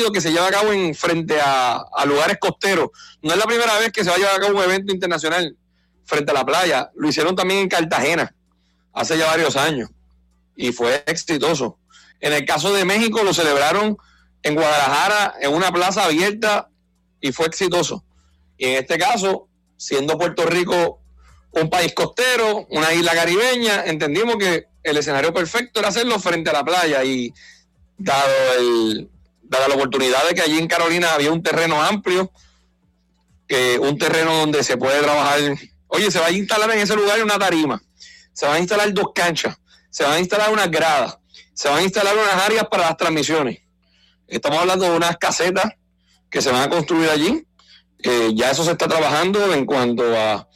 seguido que se lleva a cabo frente a lugares costeros. No es la primera vez que se va a llevar a cabo un evento internacional frente a la playa. Lo hicieron también en Cartagena hace ya varios años y fue exitoso. En el caso de México lo celebraron en Guadalajara en una plaza abierta y fue exitoso. Y en este caso, siendo Puerto Rico un país costero, una isla caribeña, entendimos que el escenario perfecto era hacerlo frente a la playa y dada la oportunidad de que allí en Carolina había un terreno amplio, un terreno donde se puede trabajar. Oye, se va a instalar en ese lugar una tarima, se van a instalar 2 canchas, se van a instalar unas gradas, se van a instalar unas áreas para las transmisiones. Estamos hablando de unas casetas que se van a construir allí. Ya eso se está trabajando en cuanto a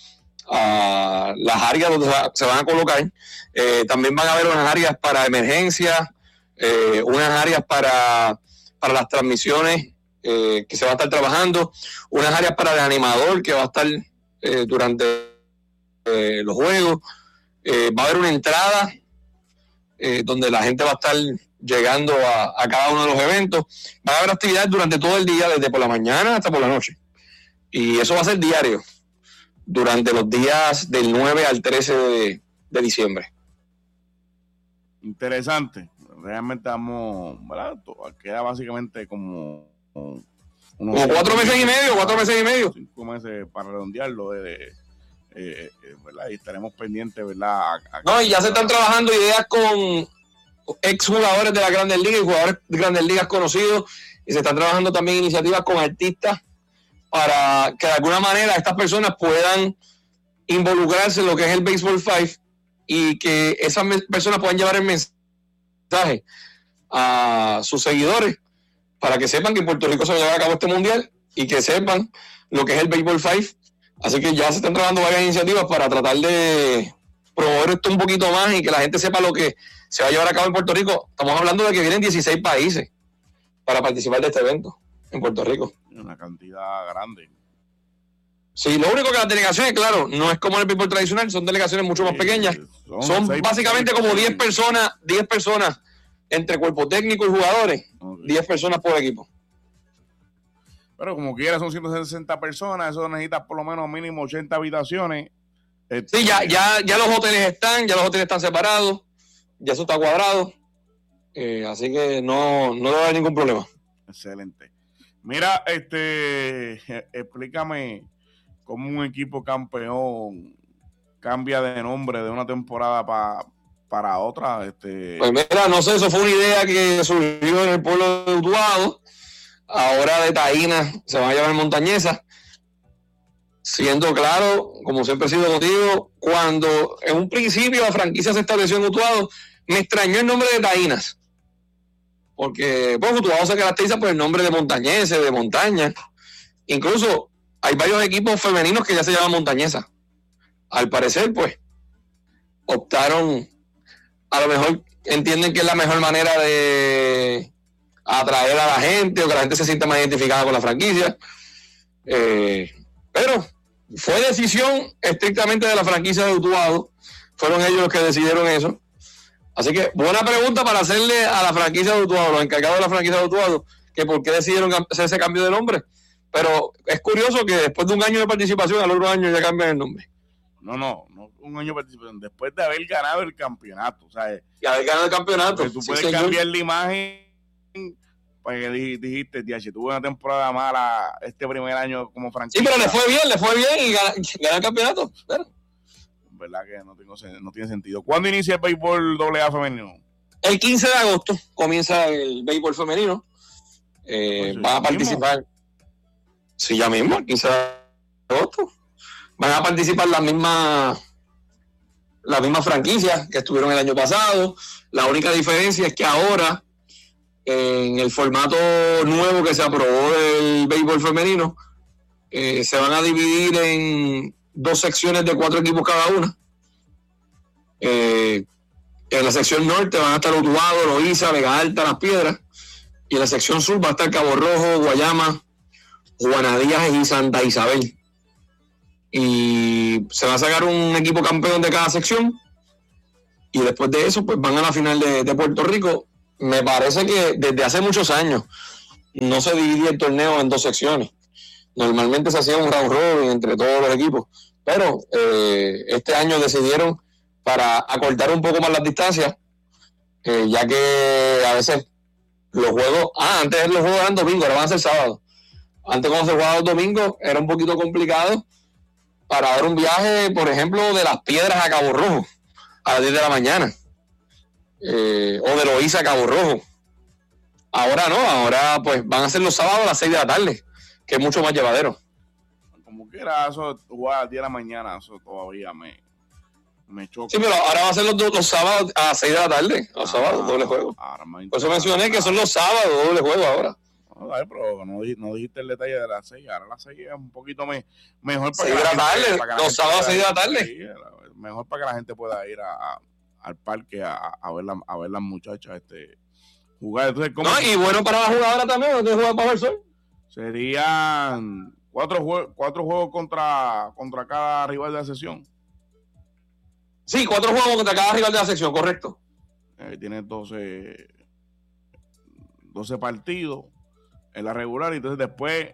las áreas donde se van a colocar. También van a haber unas áreas para emergencias, unas áreas para las transmisiones que se va a estar trabajando, unas áreas para el animador que va a estar durante los juegos. Va a haber una entrada donde la gente va a estar llegando a cada uno de los eventos. Va a haber actividades durante todo el día, desde por la mañana hasta por la noche. Y eso va a ser diario, durante los días del 9 al 13 de diciembre. Interesante. Realmente vamos, ¿verdad? Queda básicamente como 4 meses y medio. 5 meses para redondearlo. ¿Verdad? Y estaremos pendientes, ¿verdad? No, y ya se están trabajando ideas con exjugadores de las Grandes Ligas y jugadores de Grandes Ligas conocidos, y se están trabajando también iniciativas con artistas para que de alguna manera estas personas puedan involucrarse en lo que es el Baseball 5 y que esas personas puedan llevar el mensaje a sus seguidores para que sepan que en Puerto Rico se va a llevar a cabo este mundial y que sepan lo que es el Baseball 5. Así que ya se están trabajando varias iniciativas para tratar de promover esto un poquito más y que la gente sepa lo que se va a llevar a cabo en Puerto Rico. Estamos hablando de que vienen 16 países para participar de este evento en Puerto Rico. Una cantidad grande. Sí, lo único que las delegaciones, claro, no es como en el béisbol tradicional, son delegaciones mucho más pequeñas. Son básicamente como 10 personas entre cuerpo técnico y jugadores. Okay. 10 personas por equipo. Pero como quiera son 160 personas, eso necesitas por lo menos mínimo 80 habitaciones. Sí, ya los hoteles están separados, ya eso está cuadrado, así que no debe haber ningún problema. Excelente. Mira, explícame cómo un equipo campeón cambia de nombre de una temporada para otra. Pues mira, no sé, eso fue una idea que surgió en el pueblo de Utuado. Ahora de Taína se van a llamar Montañesa. Siendo claro, como siempre he sido contigo, cuando en un principio la franquicia se estableció en Utuado, me extrañó el nombre de Taínas. Porque pues, Utuado se caracteriza por el nombre de Montañese, de montaña. Incluso hay varios equipos femeninos que ya se llaman Montañesa. Al parecer, pues, optaron, a lo mejor entienden que es la mejor manera de atraer a la gente o que la gente se sienta más identificada con la franquicia. Pero fue decisión estrictamente de la franquicia de Utuado. Fueron ellos los que decidieron eso. Así que buena pregunta para hacerle a la franquicia de Utuado, los encargados de la franquicia de Utuado, que por qué decidieron hacer ese cambio de nombre. Pero es curioso que después de un año de participación, al otro año ya cambian el nombre. No, un año de participación, después de haber ganado el campeonato, ¿sabes? Y haber ganado el campeonato. Tú puedes cambiar la imagen, porque dijiste, TH, tuve una temporada mala este primer año como franquicia. Sí, pero le fue bien y ganó el campeonato. Claro. Verdad que no tiene sentido. ¿Cuándo inicia el béisbol AA femenino? El 15 de agosto comienza el béisbol femenino. Van a participar. Sí, ya mismo, el 15 de agosto. Van a participar las mismas franquicias que estuvieron el año pasado. La única diferencia es que ahora, en el formato nuevo que se aprobó del béisbol femenino, se van a dividir en 2 secciones de 4 equipos cada una. En la sección norte van a estar Utuado, Loíza, Vega Alta, Las Piedras, y en la sección sur va a estar Cabo Rojo, Guayama, Juana Díaz y Santa Isabel. Y se va a sacar un equipo campeón de cada sección, y después de eso pues van a la final de Puerto Rico. Me parece que desde hace muchos años no se dividía el torneo en 2 secciones. Normalmente se hacía un round robin entre todos los equipos, pero este año decidieron para acortar un poco más las distancias, ya que a veces los juegos, antes los juegos eran domingo, ahora van a ser sábado. Antes cuando se jugaba el domingo era un poquito complicado para dar un viaje, por ejemplo, de Las Piedras a Cabo Rojo a las 10 de la mañana, o de Loíza a Cabo Rojo. Ahora no, ahora pues van a ser los sábados a las 6 de la tarde, que es mucho más llevadero. Como quiera, eso jugar a las 10 de la mañana, eso todavía me choca. Sí, pero ahora va a ser los sábados a las 6 de la tarde, los sábados, doble juego. Por eso mencioné que son los sábados, doble juego ahora. Ay, pero no dijiste el detalle de las 6. Ahora las 6 es un poquito mejor para 6 de la tarde, los sábados a 6 de la tarde. Sí, mejor para que la gente pueda ir al parque a ver las muchachas jugar. Entonces, y bueno para la jugadora también, ¿no? Jugar bajo el sol. Serían 4 juegos contra cada rival de la sesión. Sí, 4 juegos contra cada rival de la sección, correcto. Tiene 12 partidos en la regular, y entonces después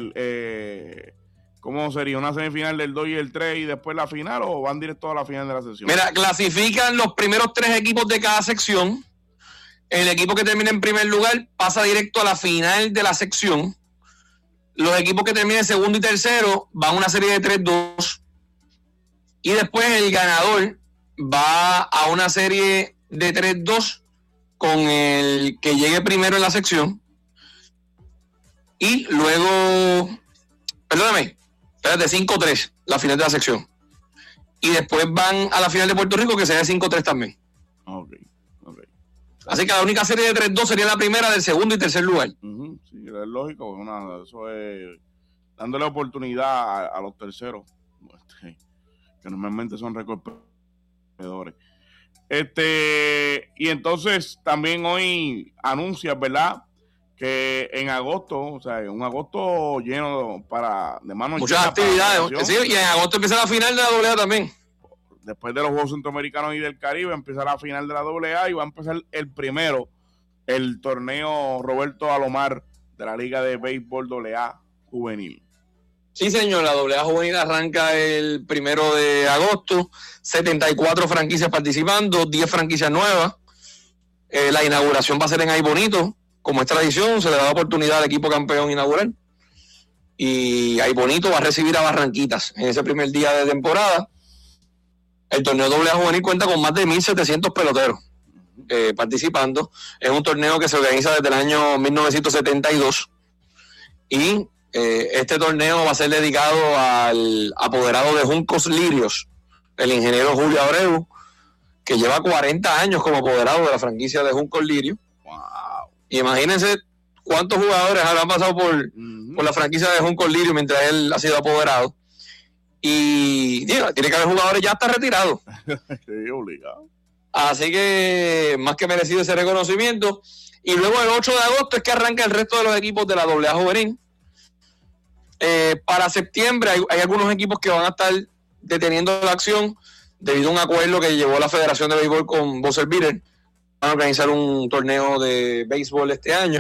¿cómo sería? ¿Una semifinal del 2 y el 3 y después la final, o van directo a la final de la sección? Mira, clasifican los primeros 3 equipos de cada sección. El equipo que termine en primer lugar pasa directo a la final de la sección. Los equipos que terminen segundo y tercero van a una serie de 3-2. Y después el ganador va a una serie de 3-2 con el que llegue primero en la sección. Y luego, espérate, 5-3, la final de la sección. Y después van a la final de Puerto Rico, que sería 5-3 también. Ok. Así que la única serie de 3-2 sería la primera del segundo y tercer lugar. Sí, es lógico. Eso es dándole oportunidad a los terceros, que normalmente son récord perdedores. Y entonces también hoy anuncias, ¿verdad?, que en agosto, o sea, un agosto lleno de manos. Muchas actividades, sí, y en agosto empieza la final de la AA también. Después de los Juegos Centroamericanos y del Caribe, empieza la final de la AA y va a empezar el torneo Roberto Alomar de la Liga de Béisbol AA Juvenil. Sí, señor, la AA Juvenil arranca el 1 de agosto, 74 franquicias participando, 10 franquicias nuevas. La inauguración va a ser en Ay Bonito. Como es tradición, se le da la oportunidad al equipo campeón inaugural. Y Ay Bonito va a recibir a Barranquitas en ese primer día de temporada. El torneo AA Juvenil cuenta con más de 1,700 peloteros participando. Es un torneo que se organiza desde el año 1972. Y este torneo va a ser dedicado al apoderado de Juncos Lirios, el ingeniero Julio Abreu, que lleva 40 años como apoderado de la franquicia de Juncos Lirios. Y imagínense cuántos jugadores habrán pasado por la franquicia de Juncos Lirios mientras él ha sido apoderado. Y tiene que haber jugadores ya hasta retirados. Sí, obligado. Así que más que merecido ese reconocimiento. Y luego el 8 de agosto es que arranca el resto de los equipos de la AA Juvenil. Para septiembre hay algunos equipos que van a estar deteniendo la acción debido a un acuerdo que llevó la Federación de Béisbol con Buzzer Beater. Van a organizar un torneo de béisbol este año.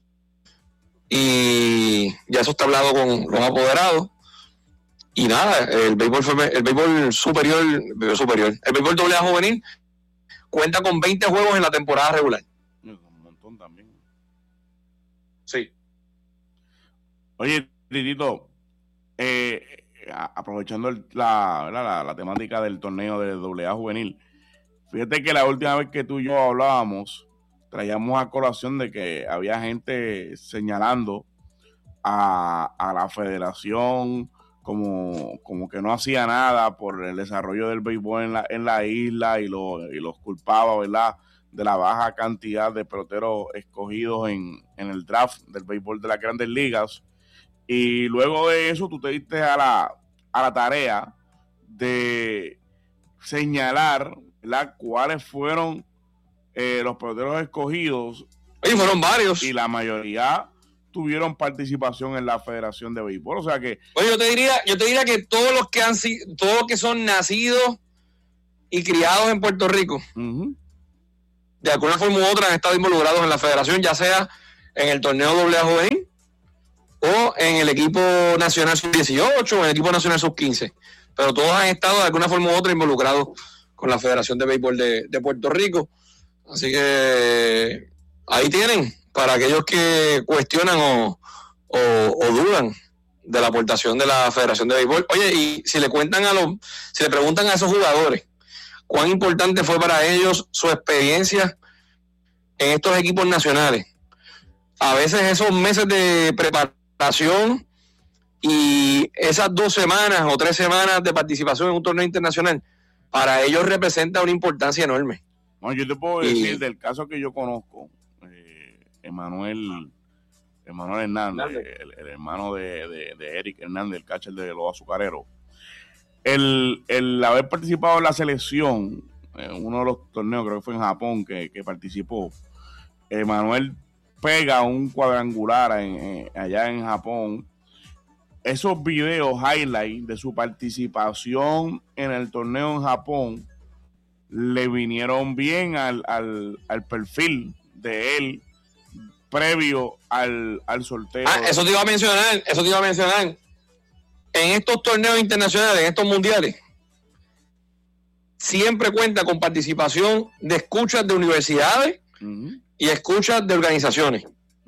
Y ya eso está hablado con los apoderados. Y nada, el béisbol superior, el béisbol AA Juvenil cuenta con 20 juegos en la temporada regular. Un montón también. Sí. Oye, Titito, aprovechando la temática del torneo de AA Juvenil, fíjate que la última vez que tú y yo hablábamos, traíamos a colación de que había gente señalando a la federación como que no hacía nada por el desarrollo del béisbol en la isla y los culpaba, ¿verdad?, de la baja cantidad de peloteros escogidos en el draft del béisbol de las Grandes Ligas. Y luego de eso tú te diste a la tarea de señalar, ¿verdad?, cuáles fueron los peloteros escogidos. Oye, fueron varios. Y la mayoría tuvieron participación en la Federación de Béisbol. O sea que... Oye, yo te diría que todos los que son nacidos y criados en Puerto Rico, de alguna forma u otra han estado involucrados en la Federación, ya sea en el torneo AA juvenil o en el equipo nacional sub-18 o en el equipo nacional sub-15. Pero todos han estado de alguna forma u otra involucrados con la Federación de Béisbol de Puerto Rico. Así que ahí tienen, para aquellos que cuestionan o dudan de la aportación de la Federación de Béisbol. Oye, y si le preguntan a esos jugadores cuán importante fue para ellos su experiencia en estos equipos nacionales, a veces esos meses de preparación y esas 2 semanas o 3 semanas de participación en un torneo internacional, para ellos representa una importancia enorme. Bueno, yo te puedo decir del caso que yo conozco, Emanuel Hernández, el hermano de Eric Hernández, el catcher de los Azucareros. El haber participado en la selección, en uno de los torneos, creo que fue en Japón que participó, Emanuel pega un cuadrangular allá en Japón. Esos videos highlight de su participación en el torneo en Japón le vinieron bien al perfil de él previo al sorteo. Eso te iba a mencionar. En estos torneos internacionales, en estos mundiales, siempre cuenta con participación de escuchas de universidades y escuchas de organizaciones.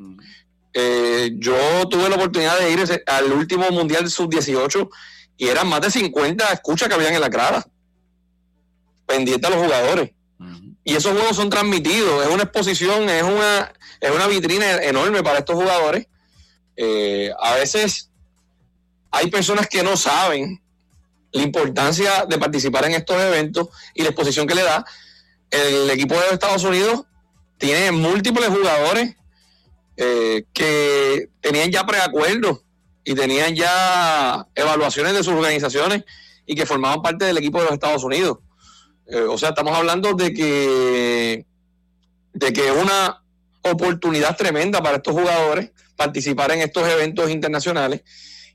Yo tuve la oportunidad de ir al último mundial sub-18 y eran más de 50 escuchas que habían en la grada, pendientes a los jugadores. Y esos juegos son transmitidos, es una exposición, es una vitrina enorme para estos jugadores. A veces hay personas que no saben la importancia de participar en estos eventos y la exposición que le da. El equipo de Estados Unidos tiene múltiples jugadores que tenían ya preacuerdos y tenían ya evaluaciones de sus organizaciones y que formaban parte del equipo de los Estados Unidos. O sea, estamos hablando de que es una oportunidad tremenda para estos jugadores participar en estos eventos internacionales,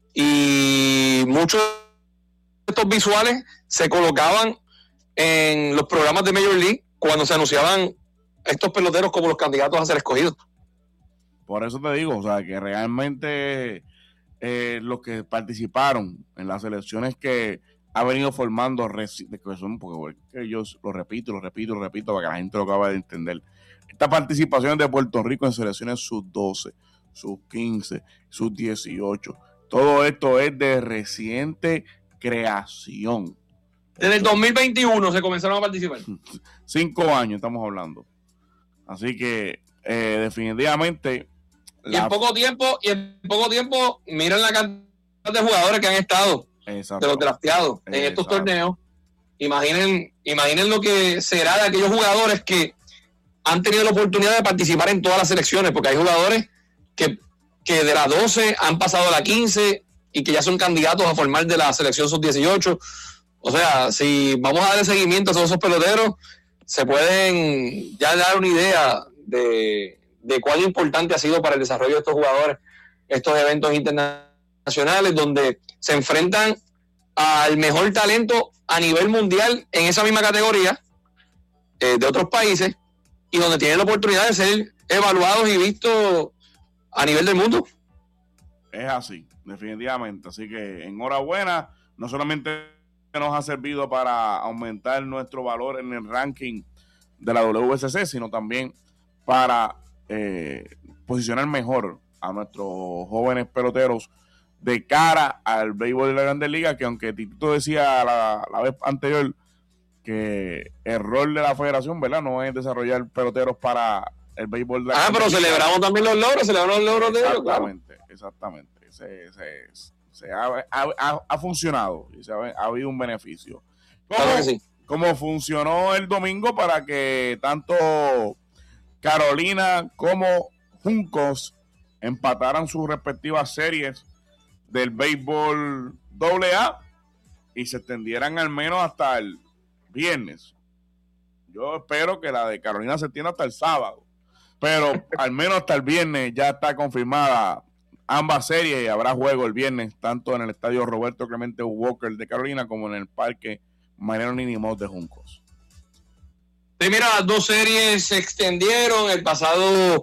y muchos de estos visuales se colocaban en los programas de Major League cuando se anunciaban estos peloteros como los candidatos a ser escogidos. Por eso te digo, o sea, que realmente los que participaron en las selecciones que ha venido formando, porque yo lo repito para que la gente lo acabe de entender. Estas participaciones de Puerto Rico en selecciones sub-12, sub-15, sub-18, todo esto es de reciente creación. Desde el 2021 se comenzaron a participar. 5 años estamos hablando. Así que definitivamente... Y en poco tiempo, miren la cantidad de jugadores que han estado, de los drafteados en estos torneos. Imaginen lo que será de aquellos jugadores que han tenido la oportunidad de participar en todas las selecciones, porque hay jugadores que de la 12 han pasado a la 15 y que ya son candidatos a formar de la selección sub-18. O sea, si vamos a darle seguimiento a todos esos peloteros, se pueden ya dar una idea de cuán importante ha sido para el desarrollo de estos jugadores estos eventos internacionales donde se enfrentan al mejor talento a nivel mundial en esa misma categoría de otros países, y donde tienen la oportunidad de ser evaluados y vistos a nivel del mundo. Es así, definitivamente. Así que enhorabuena, no solamente nos ha servido para aumentar nuestro valor en el ranking de la WSC, sino también para posicionar mejor a nuestros jóvenes peloteros de cara al béisbol de la Grandes Ligas, que aunque Tito decía la vez anterior que el rol de la federación, ¿verdad?, no es desarrollar peloteros para el béisbol de la Grandes pero Ligas. Celebramos también los logros, de ellos, claro. Exactamente. Ha funcionado y ha habido un beneficio. Claro que sí. Como funcionó el domingo para que tanto Carolina como Juncos empataran sus respectivas series del béisbol AA y se extendieran al menos hasta el viernes. Yo espero que la de Carolina se extienda hasta el sábado, pero al menos hasta el viernes ya está confirmada ambas series y habrá juego el viernes tanto en el estadio Roberto Clemente Walker de Carolina como en el parque Mariano Ninimot de Juncos. Sí, mira, las 2 series se extendieron. El pasado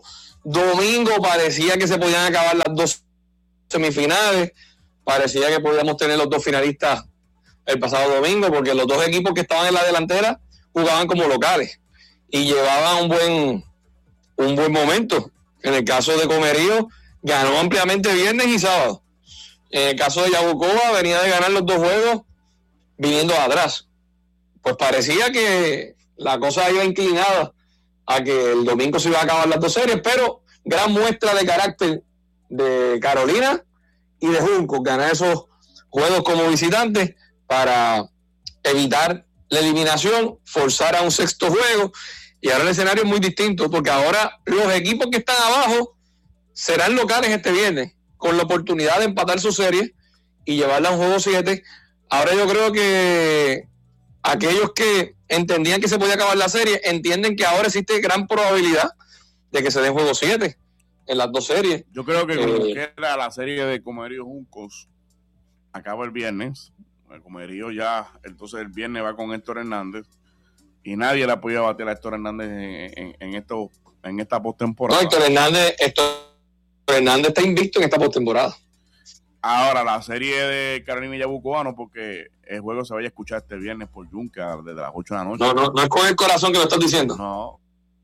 Domingo parecía que se podían acabar las dos semifinales, parecía que podíamos tener los dos finalistas el pasado domingo, porque los dos equipos que estaban en la delantera jugaban como locales y llevaban un buen momento. En el caso de Comerío, ganó ampliamente viernes y sábado. En el caso de Yabucoa, venía de ganar los dos juegos viniendo atrás. Pues parecía que la cosa iba inclinada a que el domingo se iba a acabar las dos series, pero gran muestra de carácter de Carolina y de Juncos, ganar esos juegos como visitantes para evitar la eliminación, forzar a un sexto juego, y ahora el escenario es muy distinto, porque ahora los equipos que están abajo serán locales este viernes, con la oportunidad de empatar su serie y llevarla a un juego 7. Ahora yo creo que aquellos que entendían que se podía acabar la serie, entienden que ahora existe gran probabilidad de que se den juego 7 en las dos series. Yo creo que como queda la serie de Comerío Juncos acaba el viernes. El Comerío ya, entonces el viernes va con Héctor Hernández y nadie le ha podido bater a Héctor Hernández en esta postemporada. No, Héctor Hernández está invicto en esta postemporada. Ahora la serie de Carolina y Yabucoa, no, porque el juego se vaya a escuchar este viernes por Junca desde las 8 de la noche. No es con el corazón que lo estás diciendo. No.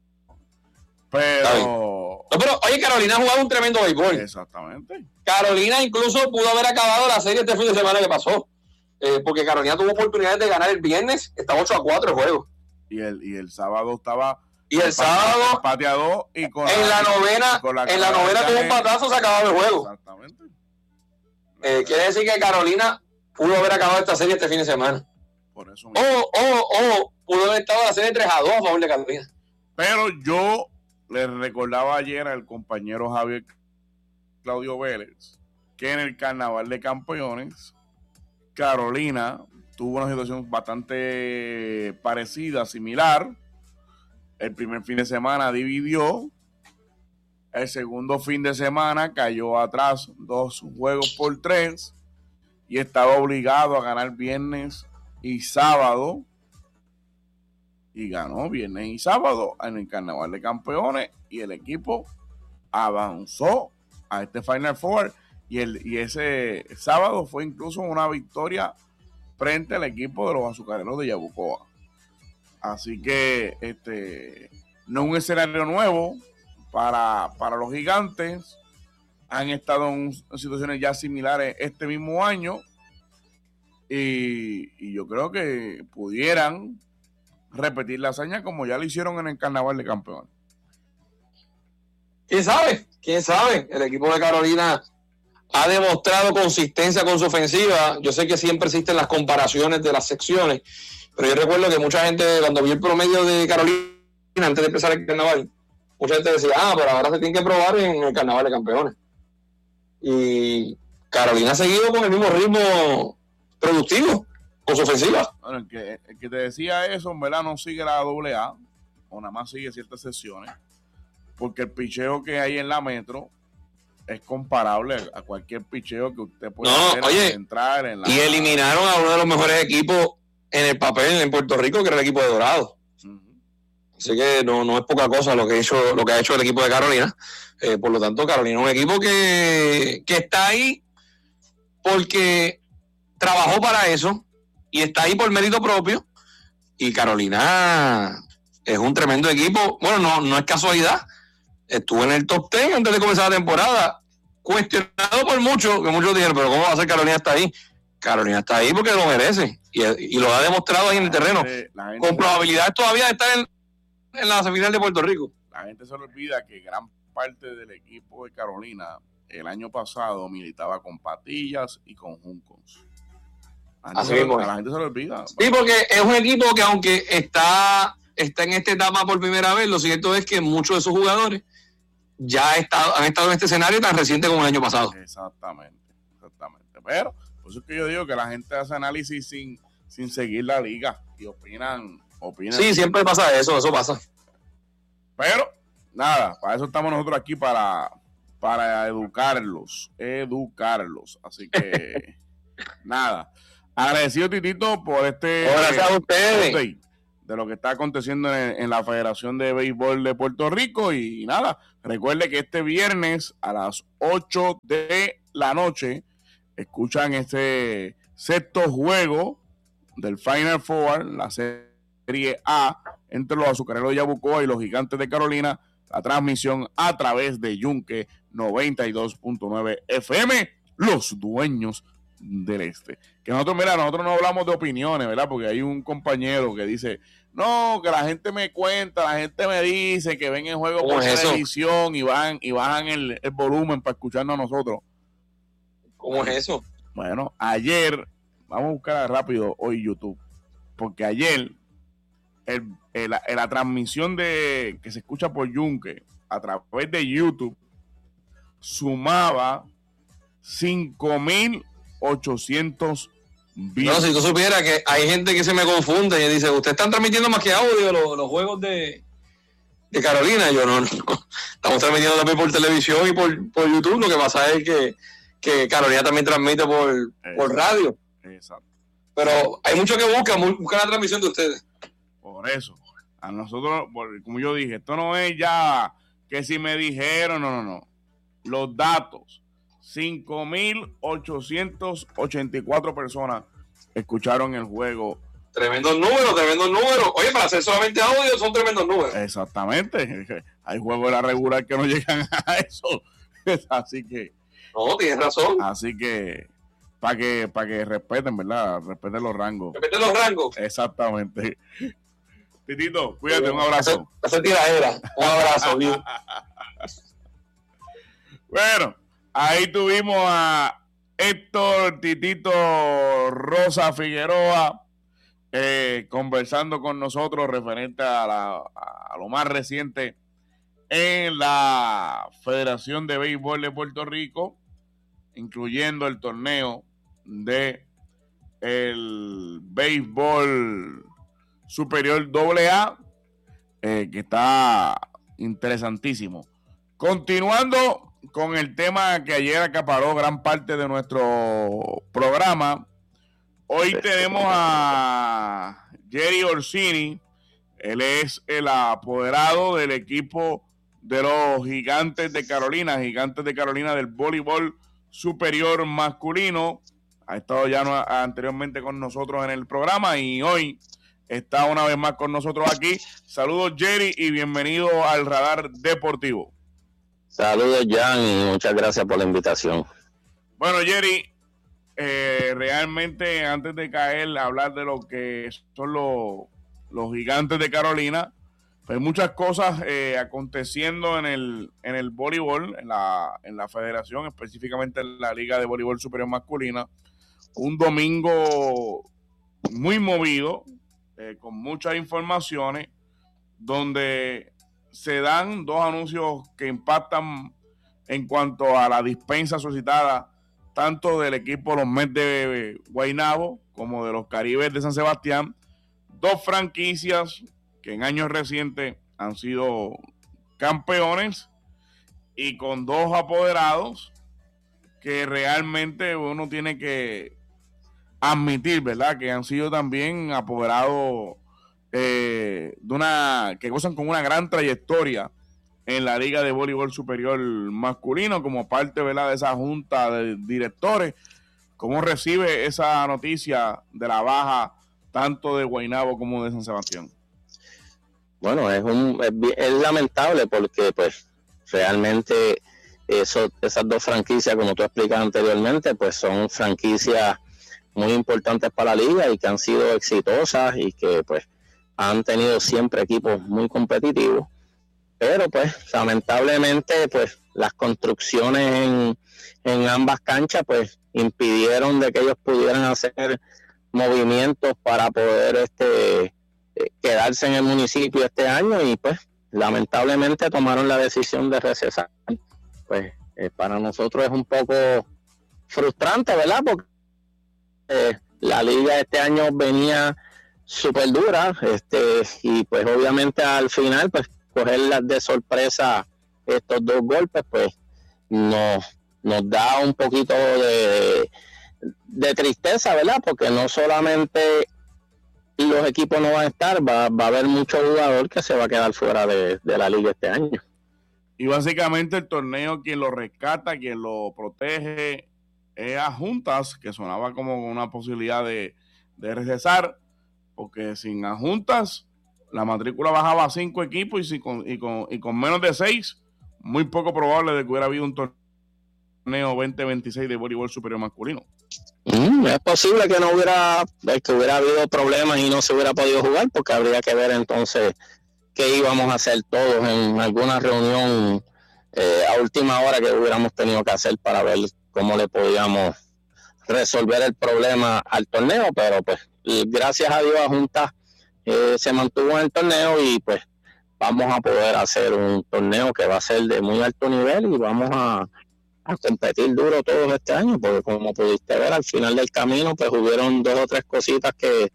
Pero oye, Carolina ha jugado un tremendo béisbol. Exactamente. Carolina incluso pudo haber acabado la serie este fin de semana que pasó. Porque Carolina tuvo oportunidades de ganar el viernes, está 8-4 el juego. Y el sábado estaba. Y el sábado empate a 2 y en la novena tuvo un patazo, se acababa el juego. Exactamente. Quiere decir que Carolina pudo haber acabado esta serie este fin de semana. Por eso o pudo haber estado la serie 3-2 a favor de Carolina. Pero yo le recordaba ayer al compañero Javier Claudio Vélez que en el Carnaval de Campeones Carolina tuvo una situación bastante parecida, similar. El primer fin de semana dividió. El segundo fin de semana cayó atrás 2-3 y estaba obligado a ganar viernes y sábado. Y ganó viernes y sábado en el Carnaval de Campeones y el equipo avanzó a este Final Four y ese sábado fue incluso una victoria frente al equipo de los Azucareros de Yabucoa. Así que no es un escenario nuevo para los Gigantes. Han estado en situaciones ya similares este mismo año y yo creo que pudieran repetir la hazaña como ya lo hicieron en el Carnaval de Campeones. ¿Quién sabe? El equipo de Carolina ha demostrado consistencia con su ofensiva. Yo sé que siempre existen las comparaciones de las secciones, pero yo recuerdo que mucha gente, cuando vio el promedio de Carolina antes de empezar el Carnaval, mucha gente decía, pero ahora se tiene que probar en el Carnaval de Campeones. Y Carolina ha seguido con el mismo ritmo productivo con su ofensiva. Bueno, el que te decía eso, en verdad no sigue la AA, o nada más sigue ciertas sesiones, porque el picheo que hay en la Metro es comparable a cualquier picheo que usted pueda entrar en la... Y eliminaron a uno de los mejores equipos en el papel en Puerto Rico, que era el equipo de Dorado. Así que no es poca cosa lo que ha hecho el equipo de Carolina. Por lo tanto, Carolina es un equipo que está ahí porque trabajó para eso y está ahí por mérito propio. Y Carolina es un tremendo equipo. Bueno, no es casualidad. Estuvo en el top 10 antes de comenzar la temporada. Cuestionado por muchos, que muchos dijeron, pero ¿cómo va a ser Carolina está ahí? Carolina está ahí porque lo merece. Y lo ha demostrado ahí en el terreno. Con probabilidades todavía de estar en la semifinal de Puerto Rico. La gente se le olvida que gran parte del equipo de Carolina el año pasado militaba con Patillas y con Juncos. Así mismo. A la gente se le olvida. Sí, porque es un equipo que aunque está en esta etapa por primera vez, lo cierto es que muchos de sus jugadores ya han estado en este escenario tan reciente como el año pasado. Exactamente. Pero por eso es que yo digo que la gente hace análisis sin seguir la liga y opinan. Sí, siempre pasa eso pasa. Pero, nada, para eso estamos nosotros aquí, para educarlos. Así que, nada. Agradecido, Titito, por gracias a ustedes. de lo que está aconteciendo en la Federación de Béisbol de Puerto Rico. Y nada, recuerde que este viernes a las 8 de la noche escuchan este sexto juego del Final Four, la Serie A, entre los Azucareros de Yabucoa y los Gigantes de Carolina. La transmisión a través de Yunque 92.9 FM, los dueños del este. Que nosotros no hablamos de opiniones, ¿verdad? Porque hay un compañero que dice, no, que la gente me cuenta, la gente me dice que ven el juego por televisión y bajan el volumen para escucharnos a nosotros. ¿Cómo es eso? Bueno, ayer, vamos a buscar rápido hoy YouTube, porque ayer la transmisión que se escucha por Yunque a través de YouTube sumaba 5,800 views. No, si tú supieras que hay gente que se me confunde y dice, ¿ustedes están transmitiendo más que audio los juegos de Carolina? Yo no. Estamos transmitiendo también por televisión y por YouTube. Lo que pasa es que Carolina también transmite por radio. Exacto. Pero hay muchos que buscan la transmisión de ustedes. Por eso, a nosotros, como yo dije, esto no es ya que si me dijeron, no. Los datos, 5,884 personas escucharon el juego. Tremendos números. Oye, para hacer solamente audio son tremendos números. Exactamente. Hay juegos de la regular que no llegan a eso. Así que... No, tienes razón. Así que... Para que respeten, ¿verdad? Respeten los rangos. Respeten los rangos. Exactamente. Titito, cuídate, un abrazo. Esa tiradera. Un abrazo, Dios. Bueno, ahí tuvimos a Héctor Titito Rosa Figueroa conversando con nosotros referente a lo más reciente en la Federación de Béisbol de Puerto Rico, incluyendo el torneo de el béisbol superior AA, que está interesantísimo. Continuando con el tema que ayer acaparó gran parte de nuestro programa, hoy tenemos a Jerry Orsini. Él es el apoderado del equipo de los Gigantes de Carolina del voleibol superior masculino. Ha estado ya anteriormente con nosotros en el programa y hoy está una vez más con nosotros aquí. Saludos, Jerry, y bienvenido al Radar Deportivo. Saludos, Jan, y muchas gracias por la invitación. Bueno, Jerry, realmente antes de caer a hablar de lo que son los Gigantes de Carolina, pues hay muchas cosas aconteciendo en el voleibol, en la federación, específicamente en la Liga de Voleibol Superior Masculina. Un domingo muy movido, con muchas informaciones, donde se dan dos anuncios que impactan en cuanto a la dispensa solicitada tanto del equipo Los Mets de Guaynabo como de los Caribes de San Sebastián, dos franquicias que en años recientes han sido campeones y con dos apoderados que realmente uno tiene que admitir, ¿verdad? Que han sido también apoderados que gozan con una gran trayectoria en la Liga de Voleibol Superior Masculino como parte, ¿verdad?, de esa junta de directores. ¿Cómo recibe esa noticia de la baja tanto de Guaynabo como de San Sebastián? Bueno, es lamentable porque pues realmente esas dos franquicias, como tú explicas anteriormente, pues son franquicias muy importantes para la liga y que han sido exitosas y que pues han tenido siempre equipos muy competitivos, pero pues lamentablemente pues las construcciones en ambas canchas pues impidieron de que ellos pudieran hacer movimientos para poder quedarse en el municipio este año y pues lamentablemente tomaron la decisión de recesar. Pues para nosotros es un poco frustrante, ¿verdad? Porque la liga este año venía súper dura, y pues obviamente al final pues cogerlas de sorpresa estos dos golpes pues nos da un poquito de tristeza, ¿verdad? Porque no solamente los equipos no van a estar, va a haber mucho jugador que se va a quedar fuera de la liga este año. Y básicamente el torneo, quien lo rescata, quien lo protege, es a Juntas, que sonaba como una posibilidad de regresar, porque sin Juntas la matrícula bajaba a 5 equipos y con menos de 6, muy poco probable de que hubiera habido un torneo 2026 de voleibol superior masculino. Es posible que hubiera habido problemas y no se hubiera podido jugar, porque habría que ver entonces qué íbamos a hacer todos en alguna reunión a última hora que hubiéramos tenido que hacer para ver cómo le podíamos resolver el problema al torneo, pero pues gracias a Dios a Junta se mantuvo en el torneo y pues vamos a poder hacer un torneo que va a ser de muy alto nivel y vamos a competir duro todos este año, porque como pudiste ver al final del camino pues hubieron 2 o 3 cositas que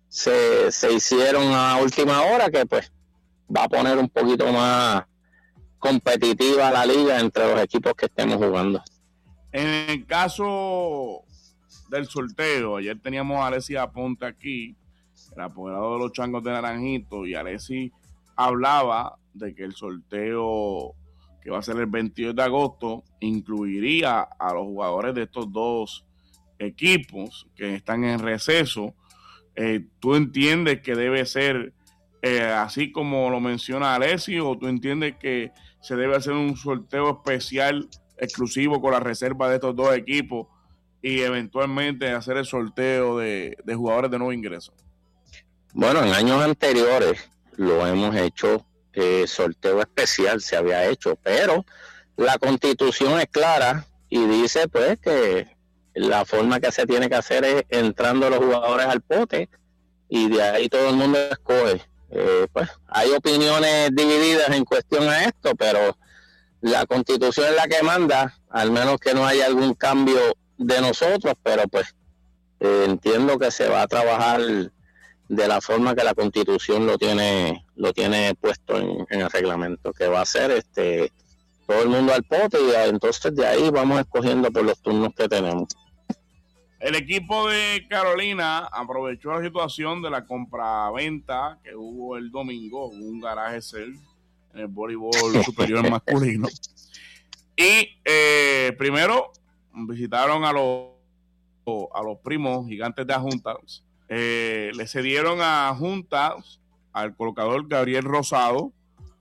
se hicieron a última hora que pues va a poner un poquito más competitiva la liga entre los equipos que estemos jugando. En el caso del sorteo, ayer teníamos a Alessi Aponte aquí, el apoderado de los Changos de Naranjito, y Alessi hablaba de que el sorteo que va a ser el 22 de agosto incluiría a los jugadores de estos 2 equipos que están en receso. ¿Tú entiendes que debe ser así como lo menciona Alessi, o tú entiendes que se debe hacer un sorteo especial exclusivo con la reserva de estos 2 equipos y eventualmente hacer el sorteo de jugadores de nuevo ingreso? Bueno, en años anteriores lo hemos hecho, sorteo especial se había hecho, pero la Constitución es clara y dice pues que la forma que se tiene que hacer es entrando los jugadores al pote y de ahí todo el mundo escoge. Pues hay opiniones divididas en cuestión a esto, pero la Constitución es la que manda, al menos que no haya algún cambio de nosotros, pero pues entiendo que se va a trabajar de la forma que la Constitución lo tiene puesto en el reglamento, que va a ser todo el mundo al pote y entonces de ahí vamos escogiendo por los turnos que tenemos. El equipo de Carolina aprovechó la situación de la compra-venta que hubo el domingo, un garaje sale en el voleibol superior masculino. Y primero visitaron a los primos Gigantes de Juntas. Le cedieron a Juntas al colocador Gabriel Rosado,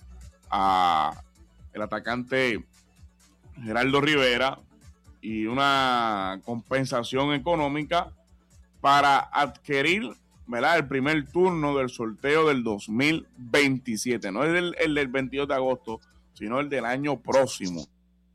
a el atacante Geraldo Rivera, y una compensación económica para adquirir, ¿verdad?, el primer turno del sorteo del 2027. No es el del 22 de agosto, sino el del año próximo.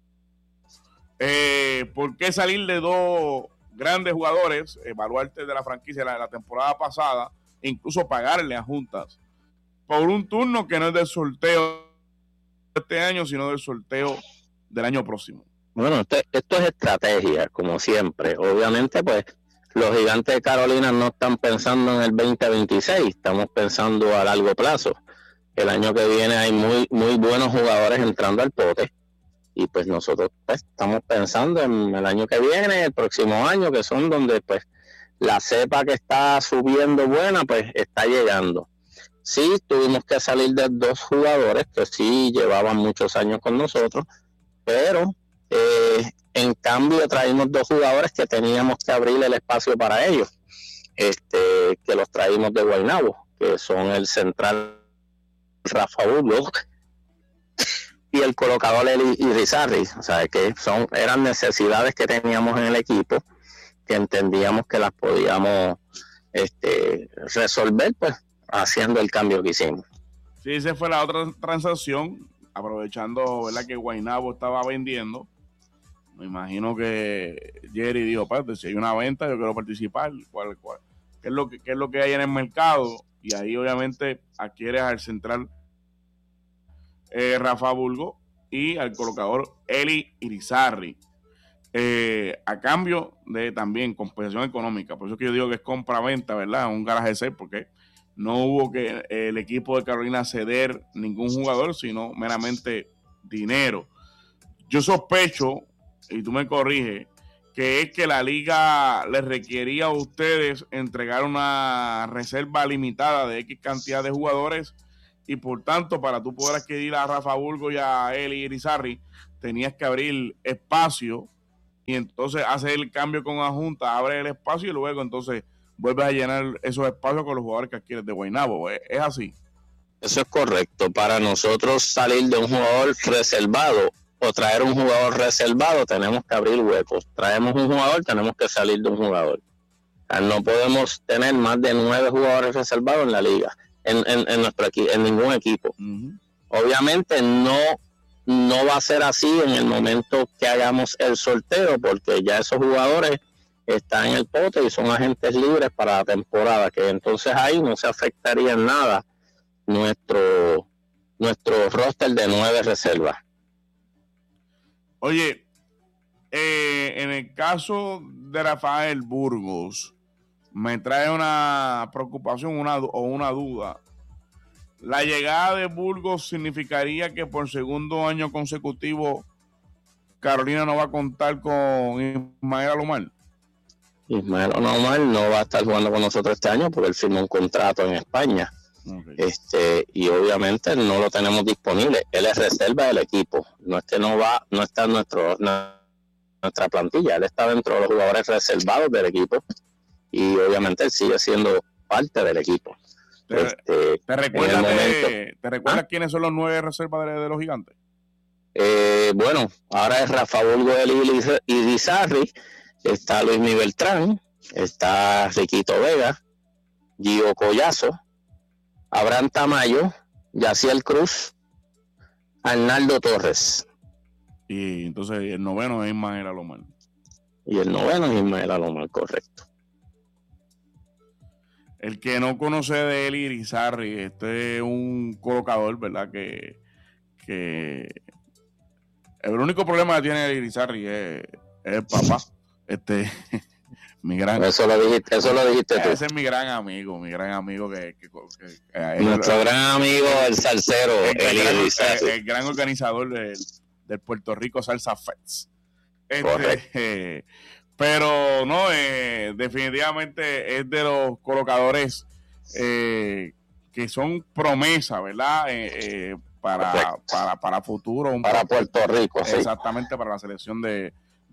¿Por qué salir de 2 grandes jugadores, baluartes de la franquicia de la temporada pasada, e incluso pagarle a Juntas por un turno que no es del sorteo de este año, sino del sorteo del año próximo? Bueno, esto es estrategia, como siempre. Obviamente, pues, los Gigantes de Carolina no están pensando en el 2026, estamos pensando a largo plazo. El año que viene hay muy, muy buenos jugadores entrando al pote, y pues nosotros pues, estamos pensando en el año que viene, el próximo año, que son donde pues la cepa que está subiendo buena, pues está llegando. Sí, tuvimos que salir de 2 jugadores que sí llevaban muchos años con nosotros, pero en cambio traímos 2 jugadores que teníamos que abrir el espacio para ellos, que los traímos de Guaynabo, que son el central Rafa Burgos y el colocador Eli Irizarry. O sea, que eran necesidades que teníamos en el equipo, que entendíamos que las podíamos resolver, pues haciendo el cambio que hicimos. Sí, esa fue la otra transacción, aprovechando, ¿verdad?, que Guaynabo estaba vendiendo. Me imagino que Jerry dijo, si hay una venta, yo quiero participar. ¿Qué es lo que hay en el mercado? Y ahí obviamente adquieres al central Rafa Burgo y al colocador Eli Irizarry, a cambio de también compensación económica. Por eso que yo digo que es compra-venta, ¿verdad? Un garaje sale, porque no hubo que el equipo de Carolina ceder ningún jugador, sino meramente dinero. Yo sospecho, y tú me corriges, que es que la liga les requería a ustedes entregar una reserva limitada de X cantidad de jugadores y por tanto para tú poder adquirir a Rafa Burgos y a Eli Irizarry tenías que abrir espacio y entonces hacer el cambio con la Junta, abre el espacio y luego entonces vuelves a llenar esos espacios con los jugadores que adquieres de Guaynabo. ¿Es así? Eso es correcto. Para nosotros salir de un jugador reservado o traer un jugador reservado, tenemos que abrir huecos. Traemos un jugador, tenemos que salir de un jugador. O sea, no podemos tener más de 9 jugadores reservados en la liga, en nuestro en ningún equipo. Obviamente no va a ser así en el momento que hagamos el sorteo, porque ya esos jugadores están en el pote y son agentes libres para la temporada, que entonces ahí no se afectaría en nada nuestro roster de 9 reservas. Oye, en el caso de Rafael Burgos, me trae una preocupación o una duda. ¿La llegada de Burgos significaría que por segundo año consecutivo Carolina no va a contar con Ismael Alomar? Ismael Alomar no va a estar jugando con nosotros este año porque él firmó un contrato en España. Okay. Y obviamente no lo tenemos disponible. Él es reserva del equipo. No es que no está en nuestra plantilla. Él está dentro de los jugadores reservados del equipo y obviamente él sigue siendo parte del equipo. ¿Te recuerdas quiénes son los 9 reservas de los Gigantes? Bueno, ahora es Rafa Burgos y Irizarry, está Luis Mi Beltrán, está Riquito Vega, Gio Collazo, Abraham Tamayo, Yaciel Cruz, Arnaldo Torres. Y entonces el noveno es Ismael Alomar. Y el noveno es Ismael Alomar, correcto. El que no conoce de Eli Irizarry, este es un colocador, ¿verdad? Que el único problema que tiene Eli Irizarry es el papá. Mi gran, eso lo dijiste tú. Ese es mi gran amigo que nuestro gran amigo, el salsero, el gran organizador del Puerto Rico Salsa Fest. Pero no, definitivamente es de los colocadores que son promesa, ¿verdad? Para futuro. Para Puerto Rico, sí. Exactamente, para la selección de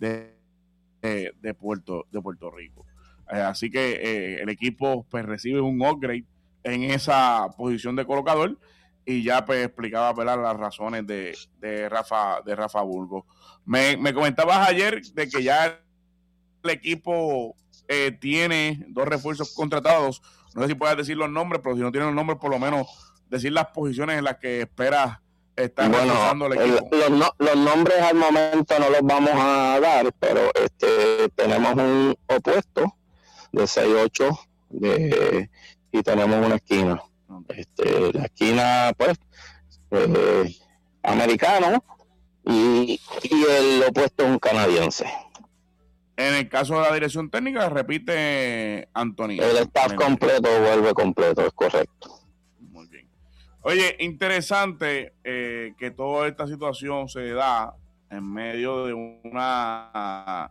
Puerto Rico. Así que el equipo pues recibe un upgrade en esa posición de colocador y ya pues explicaba, ¿verdad?, las razones de Rafa Burgos. Me comentabas ayer de que ya el equipo tiene 2 refuerzos contratados. No sé si puedes decir los nombres, pero si no tienen los nombres, por lo menos decir las posiciones en las que esperas estar reforzando el equipo. Los nombres al momento no los vamos a dar, pero tenemos un opuesto de 6-8 y tenemos una esquina. Okay. La esquina, pues, americano y el opuesto es un canadiense. En el caso de la dirección técnica, repite Antonio. El staff completo vuelve completo, es correcto. Muy bien. Oye, interesante que toda esta situación se da en medio de una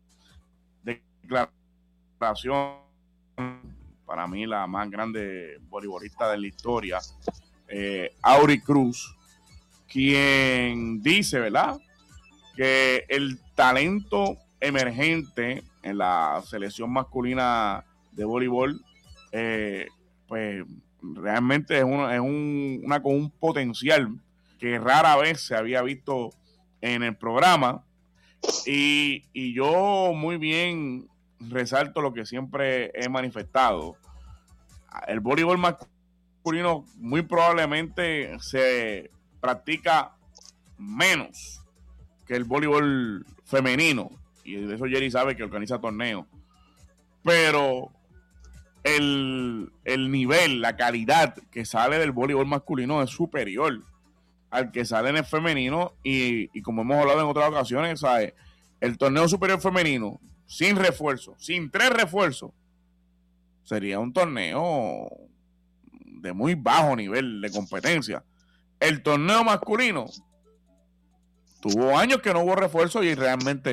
declaración, para mí la más grande voleibolista de la historia, Aury Cruz, quien dice, ¿verdad?, que el talento emergente en la selección masculina de voleibol pues realmente es una con un potencial que rara vez se había visto en el programa y yo muy bien resalto lo que siempre he manifestado. El voleibol masculino muy probablemente se practica menos que el voleibol femenino, y de eso Jerry sabe que organiza torneos, pero el nivel, la calidad que sale del voleibol masculino es superior al que sale en el femenino y como hemos hablado en otras ocasiones, ¿sabes?, el torneo superior femenino sin refuerzo, sin 3 refuerzos, sería un torneo de muy bajo nivel de competencia. El torneo masculino tuvo años que no hubo refuerzo y realmente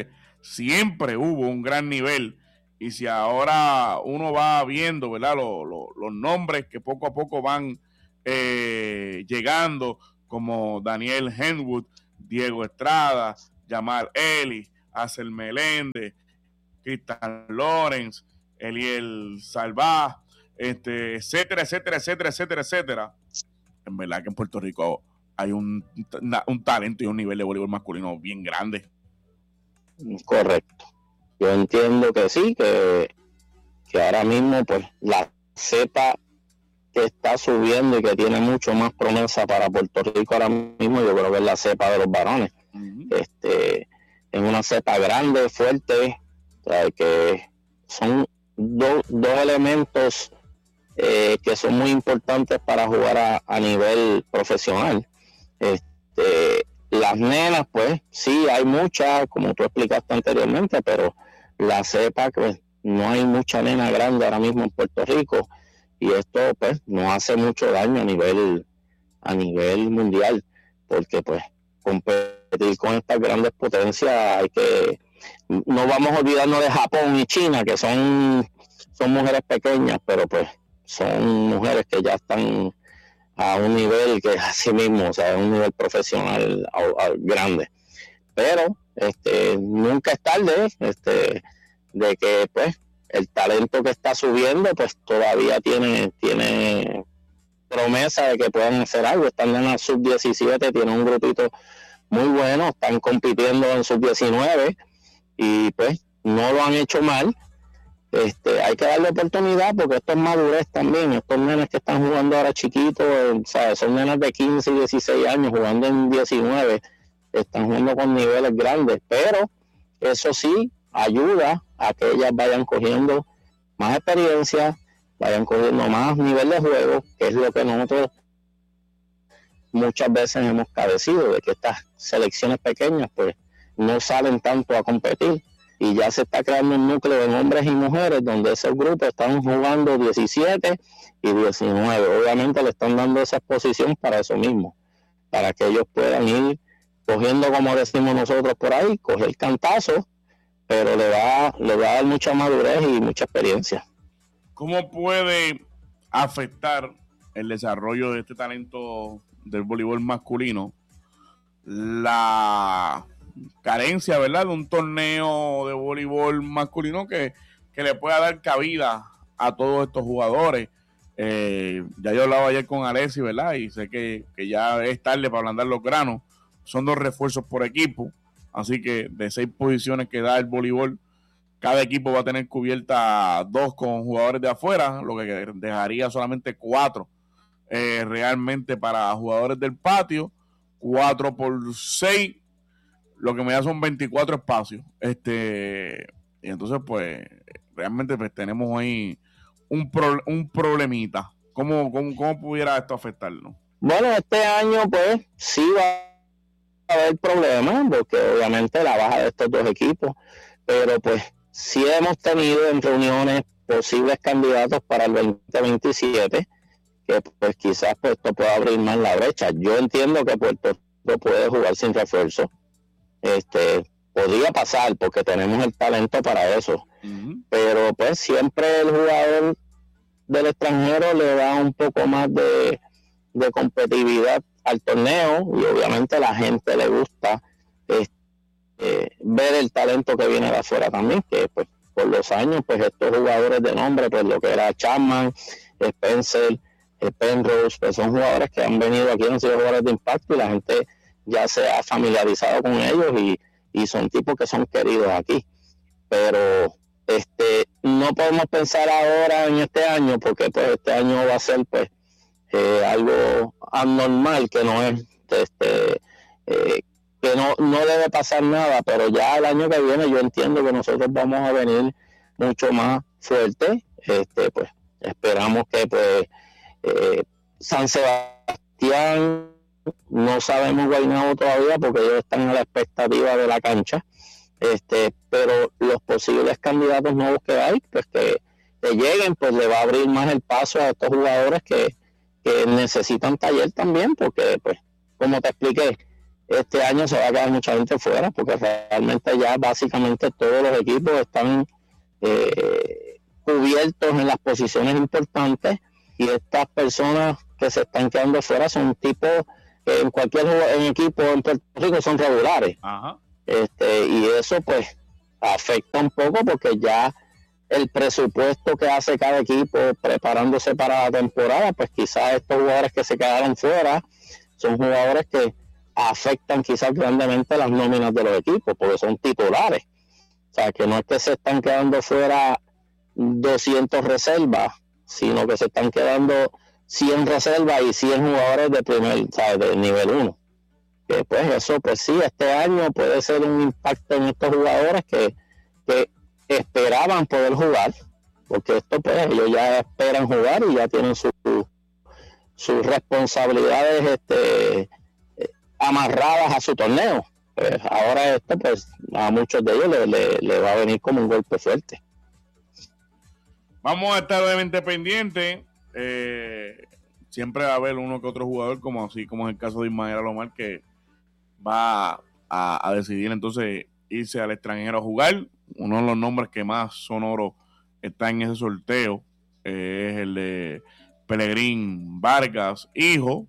siempre hubo un gran nivel. Y si ahora uno va viendo, ¿verdad?, los nombres que poco a poco van llegando, como Daniel Henwood, Diego Estrada, Jamal Ellis, Axel Meléndez, Cristian Lawrence, Eliel Salvá, etcétera, etcétera, etcétera, etcétera, etcétera. En verdad que en Puerto Rico hay un talento y un nivel de voleibol masculino bien grande. Correcto. Yo entiendo que sí, que ahora mismo pues la cepa que está subiendo y que tiene mucho más promesa para Puerto Rico ahora mismo, yo creo que es la cepa de los varones. Uh-huh. Es una cepa grande, fuerte, o sea, que son dos elementos que son muy importantes para jugar a nivel profesional. Las nenas, pues sí, hay muchas, como tú explicaste anteriormente, pero la cepa, pues no hay mucha nena grande ahora mismo en Puerto Rico, y esto pues nos hace mucho daño a nivel mundial, porque pues competir con estas grandes potencias no vamos a olvidarnos de Japón y China, que son mujeres pequeñas, pero pues son mujeres que ya están a un nivel que es así mismo, o sea, un nivel profesional grande. Pero nunca es tarde, de que pues el talento que está subiendo pues todavía tiene promesa de que puedan hacer algo. Están en la sub-17, tienen un grupito muy bueno, están compitiendo en sub-19 y pues no lo han hecho mal. Hay que darle oportunidad, porque esto es madurez también. Estos nenes que están jugando ahora chiquitos, ¿sabes? Son nenes de 15 y 16 años jugando en 19, están jugando con niveles grandes, pero eso sí ayuda a que ellas vayan cogiendo más experiencia, vayan cogiendo más nivel de juego, que es lo que nosotros muchas veces hemos padecido, de que estas selecciones pequeñas pues no salen tanto a competir. Y ya se está creando un núcleo de hombres y mujeres donde esos grupos están jugando 17 y 19. Obviamente le están dando esa exposición para eso mismo, para que ellos puedan ir cogiendo, como decimos nosotros por ahí, coger cantazos, pero le va a dar mucha madurez y mucha experiencia. ¿Cómo puede afectar el desarrollo de este talento del voleibol masculino la carencia, ¿verdad?, de un torneo de voleibol masculino que le pueda dar cabida a todos estos jugadores? Ya yo hablaba ayer con Alessi, ¿verdad?, y sé que ya es tarde para ablandar los granos. Son 2 refuerzos por equipo, así que de 6 posiciones que da el voleibol, cada equipo va a tener cubierta 2 con jugadores de afuera, lo que dejaría solamente 4 realmente para jugadores del patio. 4 por 6, lo que me da son 24 espacios. Y entonces pues realmente pues tenemos ahí un problemita. ¿Cómo pudiera esto afectarnos? Bueno, este año pues sí va a haber problemas, porque obviamente la baja de estos 2 equipos, pero pues sí hemos tenido en reuniones posibles candidatos para el 2027, que pues quizás pues esto pueda abrir más la brecha. Yo entiendo que Puerto Rico puede jugar sin refuerzo. Podría pasar, porque tenemos el talento para eso. Uh-huh. Pero pues siempre el jugador del extranjero le da un poco más de competitividad al torneo, y obviamente a la gente le gusta ver el talento que viene de afuera también, que pues por los años pues estos jugadores de nombre, pues lo que era Chapman, Spencer, Penrose, pues son jugadores que han venido aquí, han sido jugadores de impacto, y la gente ya se ha familiarizado con ellos, y son tipos que son queridos aquí. Pero no podemos pensar ahora en este año, porque pues este año va a ser pues algo anormal, que no es que no debe pasar nada, pero ya el año que viene yo entiendo que nosotros vamos a venir mucho más fuertes. Pues esperamos que pues San Sebastián, no sabemos Guaynabo todavía, porque ellos están a la expectativa de la cancha, pero los posibles candidatos nuevos que hay, pues que lleguen, pues le va a abrir más el paso a estos jugadores que necesitan taller también, porque pues como te expliqué, este año se va a quedar mucha gente fuera, porque realmente ya básicamente todos los equipos están cubiertos en las posiciones importantes, y estas personas que se están quedando fuera son tipos que en cualquier equipo en Puerto Rico son regulares. Ajá. Y eso pues afecta un poco, porque ya el presupuesto que hace cada equipo preparándose para la temporada, pues quizás estos jugadores que se quedaron fuera son jugadores que afectan quizás grandemente las nóminas de los equipos, porque son titulares. O sea, que no es que se están quedando fuera 200 reservas, sino que se están quedando 100 reservas y 100 jugadores de de nivel 1. Que pues eso, pues sí, este año puede ser un impacto en estos jugadores que esperaban poder jugar, porque esto pues ellos ya esperan jugar y ya tienen sus responsabilidades amarradas a su torneo. Pues ahora esto pues a muchos de ellos le va a venir como un golpe fuerte. Vamos a estar obviamente pendientes. Siempre va a haber uno que otro jugador, como es el caso de Ismael Alomar, que va a decidir entonces irse al extranjero a jugar. Uno de los nombres que más sonoro está en ese sorteo es el de Pelegrín Vargas, hijo.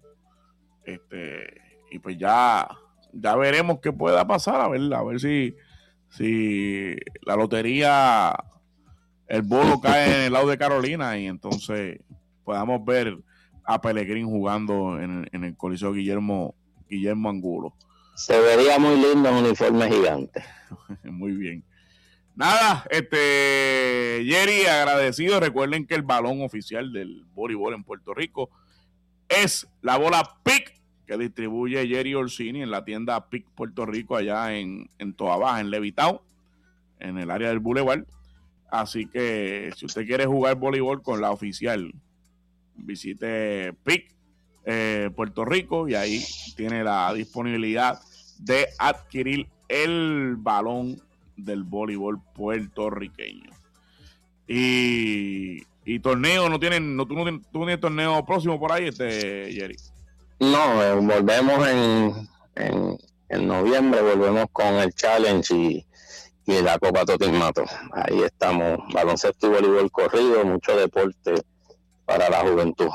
Y pues ya veremos qué pueda pasar, a ver si la lotería, el bolo cae en el lado de Carolina, y entonces podamos ver a Pelegrín jugando en el Coliseo Guillermo Angulo. Se vería muy lindo en uniforme gigante. Muy bien. Nada, Jerry, agradecido. Recuerden que el balón oficial del voleibol en Puerto Rico es la bola PIC, que distribuye Jerry Orsini en la tienda PIC Puerto Rico, allá en Toa Baja, en Levitown, en el área del Boulevard. Así que si usted quiere jugar voleibol con la oficial, visite PIC Puerto Rico, y ahí tiene la disponibilidad de adquirir el balón del voleibol puertorriqueño. Y torneo tú no tienes torneo próximo por ahí, Jerry. No, volvemos en noviembre, volvemos con el Challenge y la Copa Totismato. Ahí estamos, baloncesto y voleibol corrido, mucho deporte para la juventud.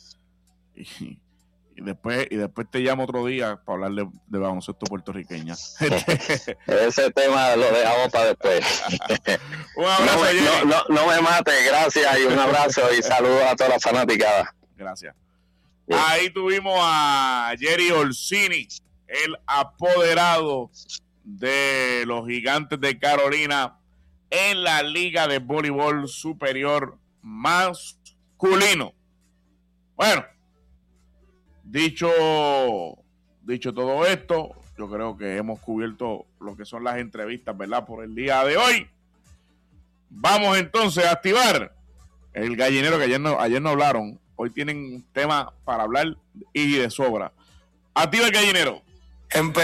Y después te llamo otro día para hablar de baloncesto puertorriqueño. Ese tema lo dejamos para después. Un abrazo, no me mate, gracias, y un abrazo y saludos a todas las fanaticadas. Gracias. Bien. Ahí tuvimos a Jerry Orsini, el apoderado de los Gigantes de Carolina en la Liga de Voleibol Superior Masculino. Bueno, dicho todo esto, yo creo que hemos cubierto lo que son las entrevistas, ¿verdad?, por el día de hoy. Vamos entonces a activar el gallinero, que ayer no hablaron. Hoy tienen un tema para hablar y de sobra. Activa el gallinero.